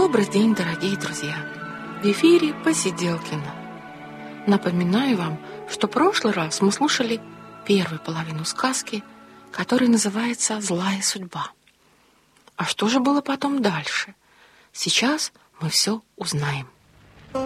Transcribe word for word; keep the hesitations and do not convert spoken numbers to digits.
Добрый день, дорогие друзья! В эфире Посиделкино. Напоминаю вам, что в прошлый раз мы слушали первую половину сказки, которая называется «Злая судьба». А что же было потом дальше? Сейчас мы все узнаем.